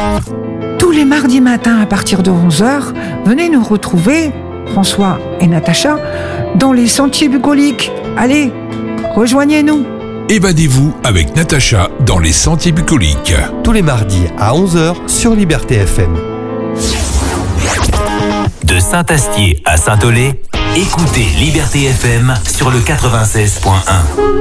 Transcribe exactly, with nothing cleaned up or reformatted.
Tous les mardis matins à partir de onze heures, venez nous retrouver, François et Natacha, dans les sentiers bucoliques. Allez, rejoignez-nous. Évadez-vous avec Natacha dans les sentiers bucoliques. Tous les mardis à onze heures sur Liberté F M. De Saint-Astier à Saint-Olé, écoutez Liberté F M sur le quatre-vingt-seize point un.